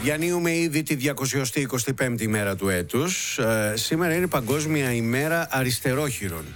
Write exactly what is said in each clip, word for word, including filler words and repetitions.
Διανύουμε ήδη τη διακοσιοστή εικοστή πέμπτη ημέρα του έτους. Ε, σήμερα είναι Παγκόσμια ημέρα αριστερόχειρων.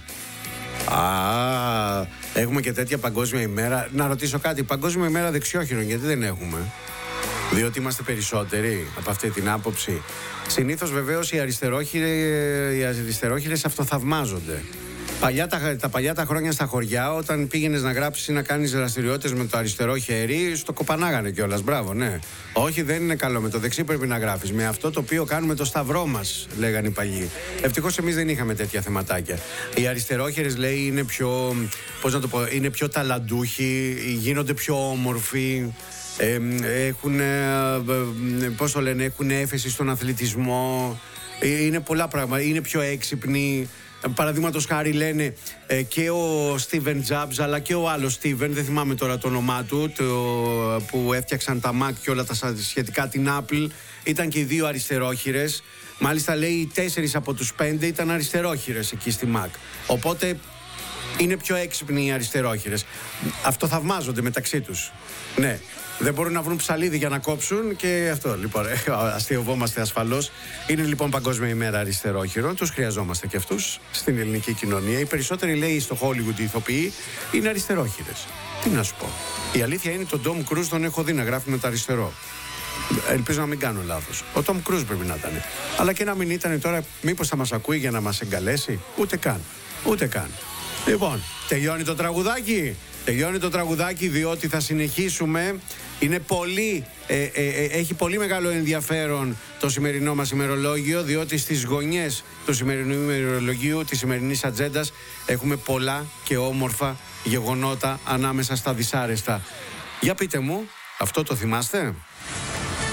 Α, έχουμε και τέτοια παγκόσμια ημέρα. Να ρωτήσω κάτι, Παγκόσμια ημέρα δεξιόχειρων, γιατί δεν έχουμε? Διότι είμαστε περισσότεροι από αυτή την άποψη. Συνήθως βεβαίως οι αριστερόχειρες αυτοθαυμάζονται. Παλιά, τα, τα παλιά τα χρόνια στα χωριά, όταν πήγαινες να γράψεις ή να κάνεις δραστηριότητες με το αριστερό χέρι, στο κοπανάγανε κιόλας. Μπράβο, ναι. Όχι, δεν είναι καλό. Με το δεξί πρέπει να γράφεις. Με αυτό το οποίο κάνουμε το σταυρό μας, λέγανε οι παλιοί. Ευτυχώς εμείς δεν είχαμε τέτοια θεματάκια. Οι αριστερόχειρες, λέει, είναι πιο, πώς να το πω, είναι πιο ταλαντούχοι, γίνονται πιο όμορφοι. Ε, έχουν, ε, πώς το λένε, έχουν έφεση στον αθλητισμό. Ε, είναι πολλά πράγματα. Είναι πιο έξυπνοι. Παραδείγματος χάρη λένε ε, και ο Στίβεν Τζαμπς αλλά και ο άλλος Στίβεν, δεν θυμάμαι τώρα το όνομά του, το, που έφτιαξαν τα Mac και όλα τα σχετικά, την Apple, ήταν και οι δύο αριστερόχειρες. Μάλιστα λέει οι τέσσερις από τους πέντε ήταν αριστερόχειρες εκεί στη Mac. Οπότε είναι πιο έξυπνοι οι αριστερόχειρες. Αυτοθαυμάζονται μεταξύ τους. Ναι. Δεν μπορούν να βρουν ψαλίδι για να κόψουν και αυτό. Λοιπόν, αστειευόμαστε ασφαλώς. Είναι λοιπόν Παγκόσμια ημέρα αριστερόχειρων. Τους χρειαζόμαστε και αυτούς στην ελληνική κοινωνία. Οι περισσότεροι, λέει, στο Hollywood οι ηθοποιοί είναι αριστερόχειρες. Τι να σου πω. Η αλήθεια είναι τον Tom Cruise τον έχω δει να γράφει με το αριστερό. Ελπίζω να μην κάνω λάθος. Ο Tom Cruise πρέπει να ήταν. Αλλά και να μην ήταν τώρα, μήπως θα μας ακούει για να μας εγκαλέσει? Ούτε καν. Ούτε καν. Λοιπόν, τελειώνει το τραγουδάκι. Τελειώνει το τραγουδάκι, διότι θα συνεχίσουμε. Είναι πολύ, ε, ε, ε, έχει πολύ μεγάλο ενδιαφέρον το σημερινό μας ημερολόγιο, διότι στις γωνιές του σημερινού ημερολογίου, της σημερινής ατζέντας, έχουμε πολλά και όμορφα γεγονότα ανάμεσα στα δυσάρεστα. Για πείτε μου, αυτό το θυμάστε?